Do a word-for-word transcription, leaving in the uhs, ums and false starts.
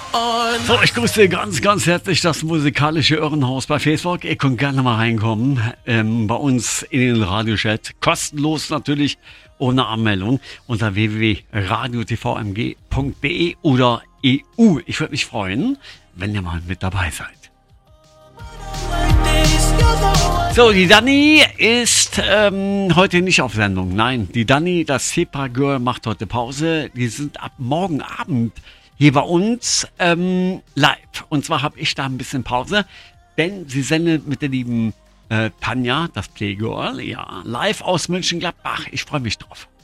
So, ich grüße ganz, ganz herzlich das musikalische Irrenhaus bei Facebook. Ihr könnt gerne mal reinkommen ähm, bei uns in den Radiochat. Kostenlos natürlich, ohne Anmeldung unter w w w punkt radio t v m g punkt d e oder E U. Ich würde mich freuen, wenn ihr mal mit dabei seid. So, die Dani ist ähm, heute nicht auf Sendung. Nein, die Dani, das Zebra Girl, macht heute Pause. Die sind ab morgen Abend hier bei uns ähm, live. Und zwar habe ich da ein bisschen Pause, denn sie sendet mit der lieben äh, Tanja, das Playgirl, ja, live aus Mönchengladbach. Ich freue mich drauf.